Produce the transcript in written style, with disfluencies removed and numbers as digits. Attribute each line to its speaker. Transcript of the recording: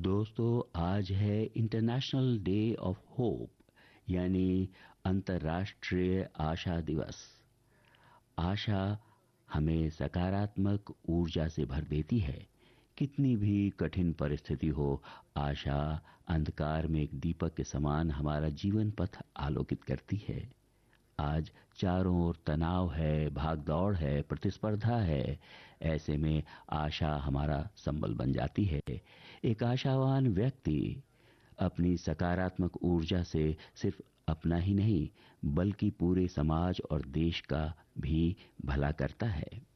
Speaker 1: दोस्तों, आज है इंटरनेशनल डे ऑफ होप, यानी अंतर्राष्ट्रीय आशा दिवस। आशा हमें सकारात्मक ऊर्जा से भर देती है। कितनी भी कठिन परिस्थिति हो, आशा अंधकार में एक दीपक के समान हमारा जीवन पथ आलोकित करती है। आज चारों ओर तनाव है, भागदौड़ है, प्रतिस्पर्धा है। ऐसे में आशा हमारा संबल बन जाती है। एक आशावान व्यक्ति अपनी सकारात्मक ऊर्जा से सिर्फ अपना ही नहीं बल्कि पूरे समाज और देश का भी भला करता है।